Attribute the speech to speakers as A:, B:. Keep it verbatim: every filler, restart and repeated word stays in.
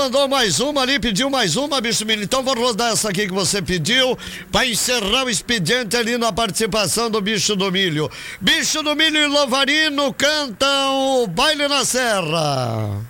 A: mandou mais uma ali, pediu mais uma, bicho do milho. Então vou rodar essa aqui que você pediu, pra encerrar o expediente ali na participação do bicho do milho. Bicho do milho e Lovarino cantam o Baile na Serra.